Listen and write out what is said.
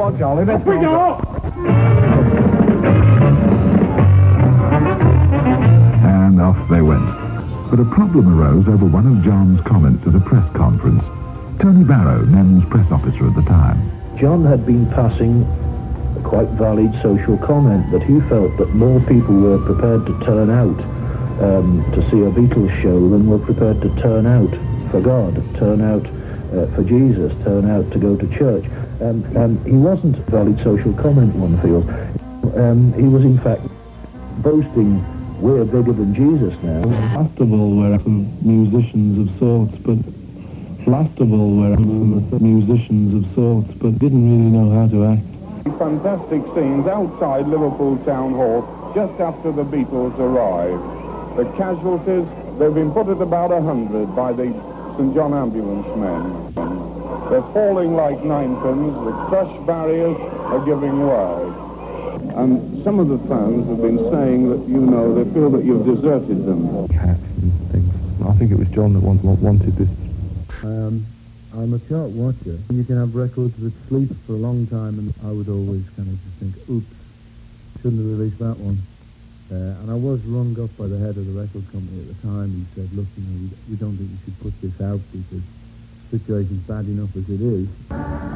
on, Charlie, let's go. And off they went. But a problem arose over one of John's comments at a press conference. Tony Barrow, NEM's press officer at the time. John had been passing a quite valid social comment that he felt that more people were prepared to turn out to see a Beatles show than were prepared to turn out for God, turn out for Jesus, turn out to go to church. He wasn't a valid social comment, one feels. He was in fact boasting, we're bigger than Jesus now. Last of all, we're some musicians of sorts, but last of all, we're some musicians of sorts, but didn't really know how to act. Fantastic scenes outside Liverpool Town Hall just after the Beatles arrived. The casualties, they've been put at about 100 by the St. John ambulance men. They're falling like ninepins, the crushed barriers are giving way. And some of the fans have been saying that, you know, they feel that you've deserted them. Cats and things. I think it was John that wanted this. I'm a chart watcher. You can have records that sleep for a long time, and I would always kind of just think, oops, shouldn't have released that one. And I was rung up by the head of the record company at the time. He said, look, you know, we don't think you should put this out because the situation's bad enough as it is.